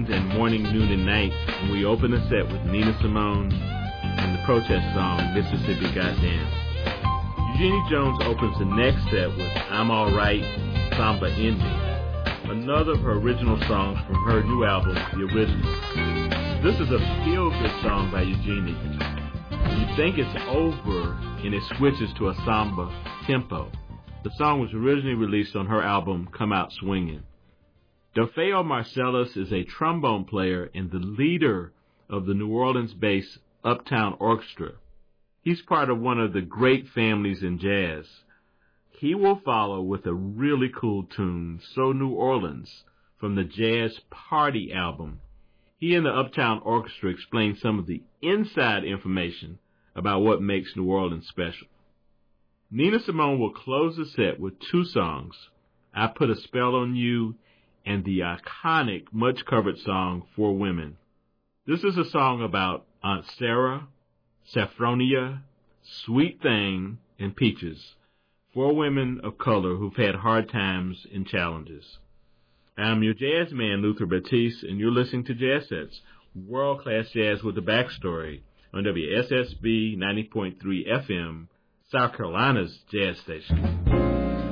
and Morning, Noon, and Night, and we open the set with Nina Simone and the protest song, Mississippi Goddamn. Eugenie Jones opens the next set with I'm Alright, Samba Ending, another of her original songs from her new album, The Original. This is a feel-good song by Eugenie. You think it's over, and it switches to a samba tempo. The song was originally released on her album, Come Out Swingin'. Delfeo Marcellus is a trombone player and the leader of the New Orleans-based Uptown Orchestra. He's part of one of the great families in jazz. He will follow with a really cool tune, So New Orleans, from the Jazz Party album. He and the Uptown Orchestra explain some of the inside information about what makes New Orleans special. Nina Simone will close the set with two songs, I Put a Spell on You and the iconic, much-covered song, For Women. This is a song about Aunt Sarah, Saffronia, Sweet Thing, and Peaches, four women of color who've had hard times and challenges. I'm your jazz man, Luther Batiste, and you're listening to Jazz Sets, world-class jazz with a backstory on WSSB 90.3 FM, South Carolina's jazz station.